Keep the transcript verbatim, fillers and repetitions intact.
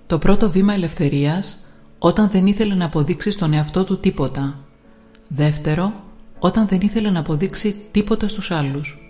Το πρώτο βήμα ελευθερίας, όταν δεν ήθελε να αποδείξει στον εαυτό του τίποτα. Δεύτερο, όταν δεν ήθελε να αποδείξει τίποτα στους άλλους.